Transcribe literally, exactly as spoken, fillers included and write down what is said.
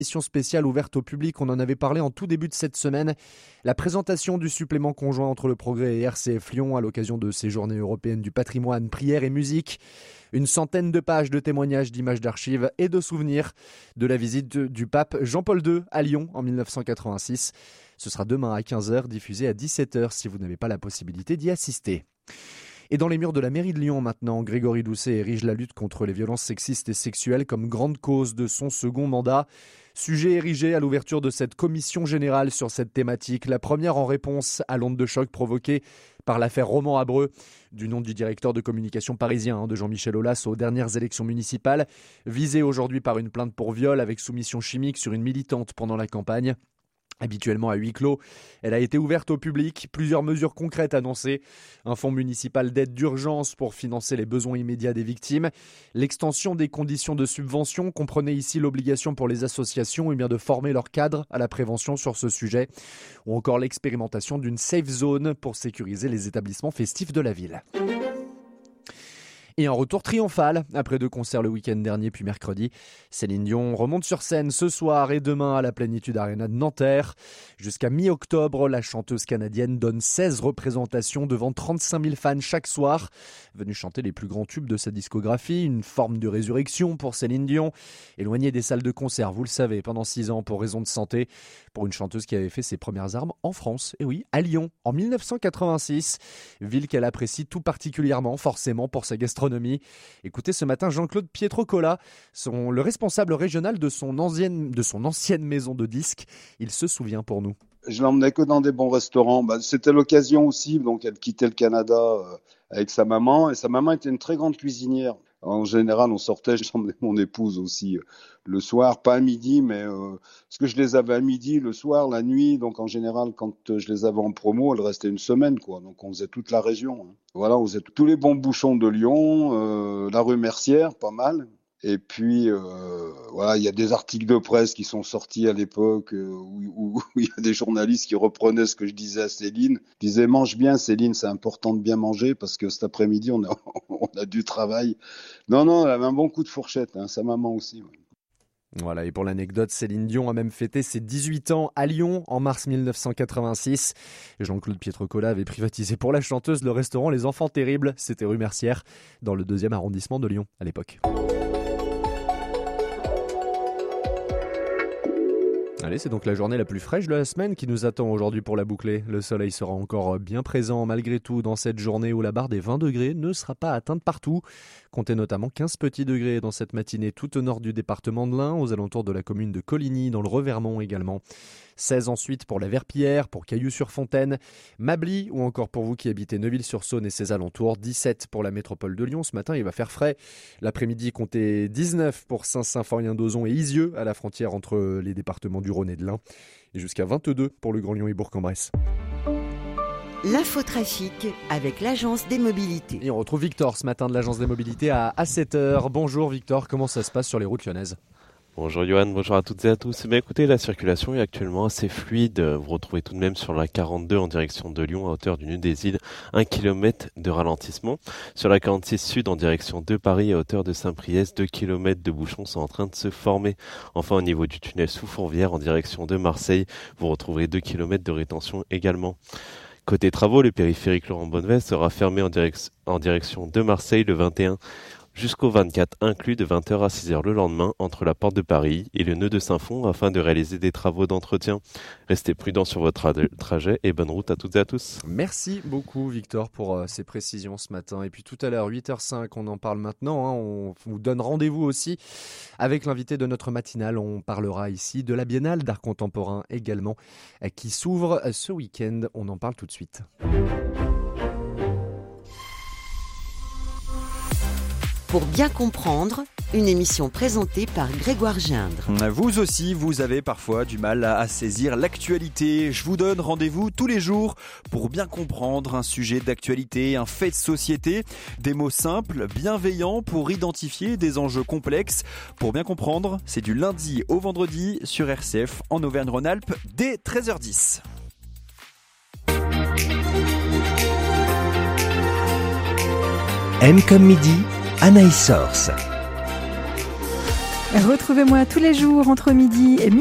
Émission spéciale ouverte au public, on en avait parlé en tout début de cette semaine. La présentation du supplément conjoint entre le Progrès et R C F Lyon à l'occasion de ces journées européennes du patrimoine, prière et musique. Une centaine de pages de témoignages, d'images d'archives et de souvenirs de la visite du pape Jean-Paul deux à Lyon en dix-neuf cent quatre-vingt-six. Ce sera demain à quinze heures, diffusé à dix-sept heures si vous n'avez pas la possibilité d'y assister. Et dans les murs de la mairie de Lyon maintenant, Grégory Doucet érige la lutte contre les violences sexistes et sexuelles comme grande cause de son second mandat. Sujet érigé à l'ouverture de cette commission générale sur cette thématique. La première en réponse à l'onde de choc provoquée par l'affaire Roman Abreu, du nom du directeur de communication parisien hein, de Jean-Michel Aulas aux dernières élections municipales, visé aujourd'hui par une plainte pour viol avec soumission chimique sur une militante pendant la campagne. Habituellement à huis clos, elle a été ouverte au public. Plusieurs mesures concrètes annoncées. Un fonds municipal d'aide d'urgence pour financer les besoins immédiats des victimes. L'extension des conditions de subvention comprenait ici l'obligation pour les associations eh bien, de former leurs cadres à la prévention sur ce sujet. Ou encore l'expérimentation d'une safe zone pour sécuriser les établissements festifs de la ville. Et un retour triomphal, après deux concerts le week-end dernier puis mercredi. Céline Dion remonte sur scène ce soir et demain à la Plénitude Arena de Nanterre. Jusqu'à mi-octobre, la chanteuse canadienne donne seize représentations devant trente-cinq mille fans chaque soir. Venue chanter les plus grands tubes de sa discographie, une forme de résurrection pour Céline Dion. Éloignée des salles de concert, vous le savez, pendant six ans pour raison de santé. Pour une chanteuse qui avait fait ses premières armes en France, et oui, à Lyon, en dix-neuf cent quatre-vingt-six. Ville qu'elle apprécie tout particulièrement, forcément, pour sa gastronomie. Écoutez ce matin Jean-Claude Pietrocola, son, le responsable régional de son, ancienne, de son ancienne maison de disques. Il se souvient pour nous. Je l'emmenais que dans des bons restaurants. Bah, c'était l'occasion aussi, donc elle quittait le Canada euh, avec sa maman. Et sa maman était une très grande cuisinière. En général, on sortait, j'emmenais mon épouse aussi euh, le soir, pas à midi, mais euh, parce que je les avais à midi, le soir, la nuit. Donc en général, quand euh, je les avais en promo, elles restaient une semaine, quoi. Donc on faisait toute la région. Hein. Voilà, on faisait tous les bons bouchons de Lyon, euh, la rue Mercière, pas mal. Et puis, euh, voilà, il y a des articles de presse qui sont sortis à l'époque euh, où il y a des journalistes qui reprenaient ce que je disais à Céline. Ils disaient, mange bien Céline, c'est important de bien manger parce que cet après-midi, on a, on a du travail. Non, non, elle avait un bon coup de fourchette, hein, sa maman aussi. Ouais. Voilà, et pour l'anecdote, Céline Dion a même fêté ses dix-huit ans à Lyon en mars dix-neuf cent quatre-vingt-six. Jean-Claude Pietrocola avait privatisé pour la chanteuse le restaurant Les Enfants Terribles. C'était rue Mercière, dans le deuxième arrondissement de Lyon à l'époque. Allez, c'est donc la journée la plus fraîche de la semaine qui nous attend aujourd'hui pour la boucler. Le soleil sera encore bien présent malgré tout dans cette journée où la barre des vingt degrés ne sera pas atteinte partout. Comptez notamment quinze petits degrés dans cette matinée tout au nord du département de l'Ain, aux alentours de la commune de Coligny, dans le Revermont également. seize ensuite pour la Verpillière, pour Cailloux-sur-Fontaine, Mably ou encore pour vous qui habitez Neuville-sur-Saône et ses alentours. dix-sept pour la métropole de Lyon. Ce matin, il va faire frais. L'après-midi, comptez dix-neuf pour Saint-Symphorien-d'Ozon et Isieux à la frontière entre les départements du Rhône et de l'Ain. Et jusqu'à vingt-deux pour le Grand Lyon et Bourg-en-Bresse. L'infotrafic avec l'Agence des Mobilités. Et on retrouve Victor ce matin de l'Agence des Mobilités à, à sept heures. Bonjour Victor, comment ça se passe sur les routes lyonnaises ? Bonjour Johan, bonjour à toutes et à tous. Eh bien, écoutez, la circulation est actuellement assez fluide. Vous retrouvez tout de même sur la quarante-deux en direction de Lyon à hauteur du nœud des îles un kilomètre de ralentissement. Sur la quarante-six sud en direction de Paris à hauteur de Saint-Priest, deux kilomètres de bouchons sont en train de se former. Enfin, au niveau du tunnel sous Fourvière en direction de Marseille, vous retrouverez deux kilomètres de rétention également. Côté travaux, le périphérique Laurent Bonnevesse sera fermé en, direc- en direction de Marseille le vingt et un jusqu'au vingt-quatre inclus de vingt heures à six heures le lendemain entre la porte de Paris et le nœud de Saint-Fond afin de réaliser des travaux d'entretien. Restez prudents sur votre tra- trajet et bonne route à toutes et à tous. Merci beaucoup Victor pour euh, ces précisions ce matin. Et puis tout à l'heure, huit heures cinq, on en parle maintenant. Hein, on vous donne rendez-vous aussi avec l'invité de notre matinale. On parlera ici de la Biennale d'art contemporain également euh, qui s'ouvre euh, ce week-end. On en parle tout de suite. Pour bien comprendre, une émission présentée par Grégoire Gindre. Vous aussi, vous avez parfois du mal à saisir l'actualité. Je vous donne rendez-vous tous les jours pour bien comprendre un sujet d'actualité, un fait de société. Des mots simples, bienveillants pour identifier des enjeux complexes. Pour bien comprendre, c'est du lundi au vendredi sur R C F en Auvergne-Rhône-Alpes dès treize heures dix. M comme midi, Anaïs Source. Retrouvez-moi tous les jours entre midi et